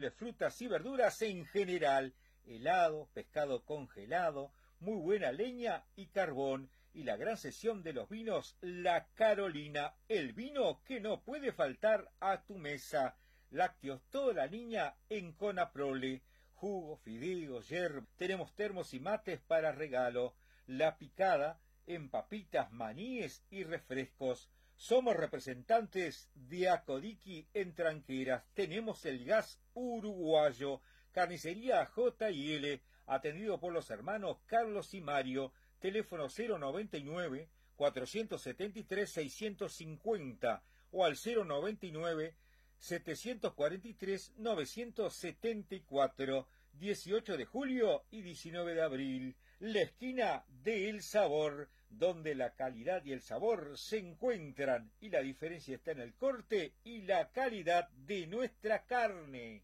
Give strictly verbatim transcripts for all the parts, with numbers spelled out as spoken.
de frutas y verduras en general, helado, pescado congelado, muy buena leña y carbón, y la gran sesión de los vinos La Carolina, el vino que no puede faltar a tu mesa. Lácteos toda la niña en Conaprole, jugo, fideos, yerba, tenemos termos y mates para regalo. La Picada en papitas, maníes y refrescos. Somos representantes de Acodiqui en Tranqueras. Tenemos el gas uruguayo. Carnicería J y L, atendido por los hermanos Carlos y Mario. Teléfono cero noventa y nueve, cuatrocientos setenta y tres, seiscientos cincuenta o al cero noventa y nueve, setecientos cuarenta y tres, novecientos setenta y cuatro. dieciocho de julio y diecinueve de abril, la esquina de El Sabor, donde la calidad y el sabor se encuentran y la diferencia está en el corte y la calidad de nuestra carne.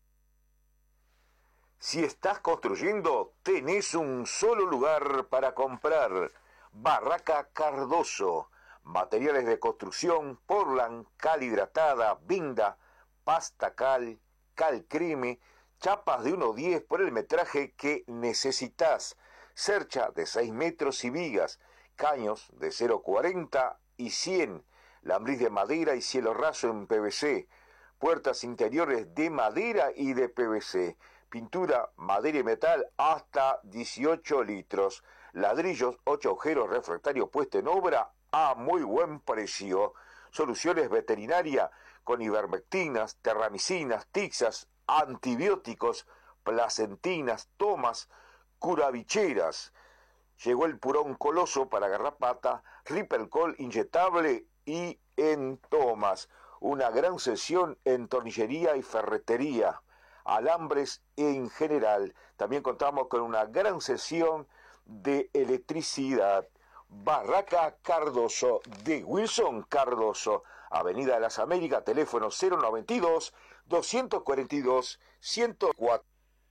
Si estás construyendo, tenés un solo lugar para comprar. Barraca Cardoso. Materiales de construcción, portland, cal hidratada, vinda, pasta cal, cal creme, chapas de uno diez por el metraje que necesitas, cercha de seis metros y vigas, caños de cero cuarenta y cien, lambriz de madera y cielo raso en P V C, puertas interiores de madera y de P V C, pintura, madera y metal hasta dieciocho litros, ladrillos, ocho agujeros, refractario puesto en obra a muy buen precio, soluciones veterinaria con ivermectinas, terramicinas, tixas, antibióticos, placentinas, tomas, curavicheras. Llegó el purón coloso para garrapata, Ripelcol inyectable y en tomas. Una gran sesión en tornillería y ferretería, alambres en general. También contamos con una gran sesión de electricidad. Barraca Cardoso, de Wilson Cardoso, Avenida de las Américas, teléfono cero noventa y dos, doscientos cuarenta y dos, ciento cuatro.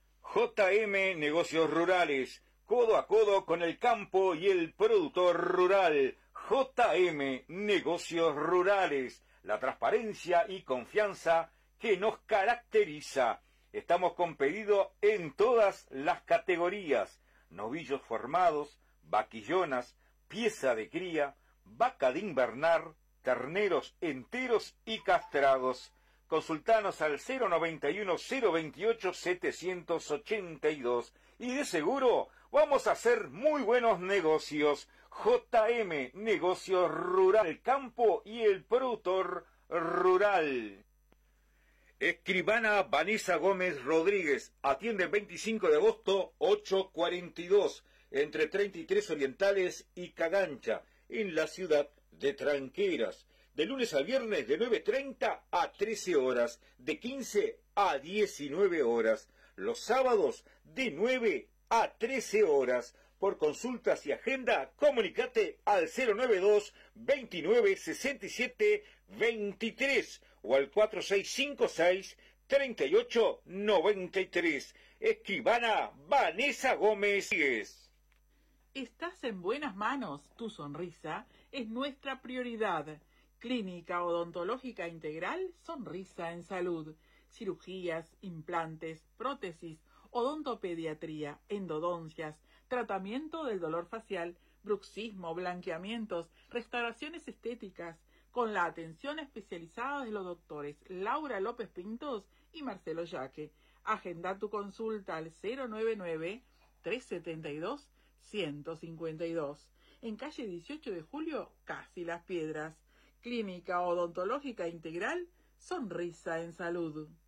J M Negocios Rurales, codo a codo con el campo y el productor rural. J M Negocios Rurales, la transparencia y confianza que nos caracteriza. Estamos con pedido en todas las categorías: novillos formados, vaquillonas, pieza de cría, vaca de invernar, terneros enteros y castrados. Consultanos al cero noventa y uno, cero veintiocho, setecientos ochenta y dos y de seguro vamos a hacer muy buenos negocios. J M Negocios Rural, el campo y el productor rural. Escribana Vanessa Gómez Rodríguez, atiende el veinticinco de agosto, ochocientos cuarenta y dos, entre treinta y tres Orientales y Cagancha, en la ciudad de Tranqueras. De lunes al viernes de nueve treinta a trece horas, de quince a diecinueve horas. Los sábados de nueve a trece horas. Por consultas y agenda, comunicate al cero noventa y dos, veintinueve, sesenta y siete, veintitrés o al cuatro seis cinco seis, treinta y ocho, noventa y tres. Escribana Vanessa Gómez. Estás en buenas manos. Tu sonrisa es nuestra prioridad. Clínica Odontológica Integral, Sonrisa en Salud. Cirugías, implantes, prótesis, odontopediatría, endodoncias, tratamiento del dolor facial, bruxismo, blanqueamientos, restauraciones estéticas, con la atención especializada de los doctores Laura López Pintos y Marcelo Yaque. Agenda tu consulta al cero noventa y nueve, trescientos setenta y dos, ciento cincuenta y dos. En calle dieciocho de julio, Casi Las Piedras. Clínica Odontológica Integral, Sonrisa en Salud.